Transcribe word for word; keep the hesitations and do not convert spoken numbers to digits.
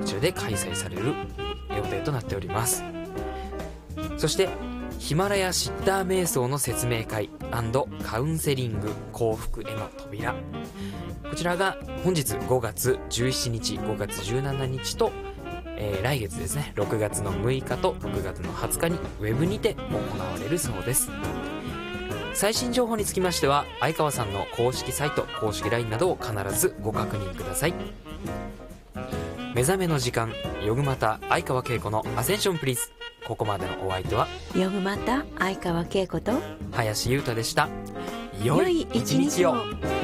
中で開催される予定となっております。そしてヒマラヤシッター瞑想の説明会&カウンセリング幸福への扉、こちらが本日ごがつじゅうしちにち、ごがつじゅうしちにちと、えー、来月ですね、ろくがつのむいかとろくがつのはつかにウェブにて行われるそうです。最新情報につきましては相川さんの公式サイト、公式 ライン などを必ずご確認ください。目覚めの時間、ヨグマタ相川恵子のアセンションプリーズ。ここまでのお相手はヨグマタ相川恵子と林優太でした。 良い一日を。